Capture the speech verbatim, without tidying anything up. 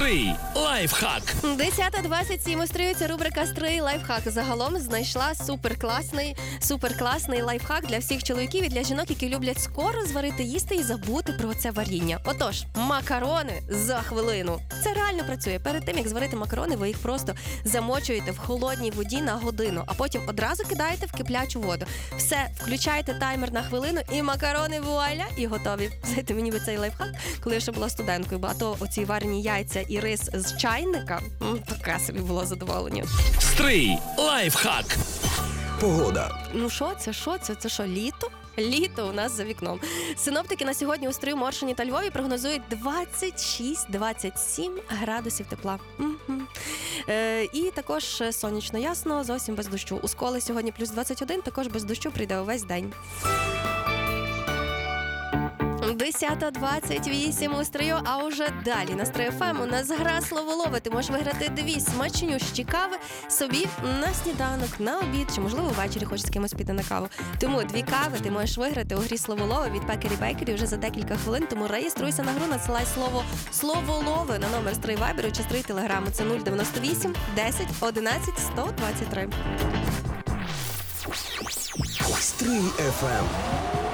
Стрий лайфхак. десята двадцять сім устроюється рубрика «Стрий лайфхак». Загалом знайшла суперкласний, суперкласний лайфхак для всіх чоловіків і для жінок, які люблять скоро зварити, їсти і забути про це варіння. Отож, макарони за хвилину. Це реально працює. Перед тим, як зварити макарони, ви їх просто замочуєте в холодній воді на годину, а потім одразу кидаєте в киплячу воду. Все, включаєте таймер на хвилину і макарони вуаля, і готові. Знаєте, мені би цей лайфхак, коли я ще була студенткою, а то оці варені яйця і рис з чайника, м, таке собі було задоволення. Стрий лайфхак. Погода. Ну що це, що це, це що, літо? Літо у нас за вікном. Синоптики на сьогодні у Стрию, Моршині та Львові прогнозують двадцять шість - двадцять сім градусів тепла. Угу. Е, і також сонячно ясно, зовсім без дощу. У Сколі сьогодні плюс двадцять один, також без дощу прийде увесь день. десята двадцять вісім у Стрию, а уже далі на Стрий еф ем у нас гра словолови. Ти можеш виграти дві смачнющі кави собі на сніданок, на обід, чи, можливо, ввечері хочеш з кимось піти на каву. Тому дві кави ти можеш виграти у грі словолови від Пекері Бейкері вже за декілька хвилин, тому реєструйся на гру, надсилай слово «Словолови» на номер Стрий Вайберу чи Стрий Телеграму. Це нуль дев'яносто вісім десять одинадцять сто двадцять три. Стрий еф ем.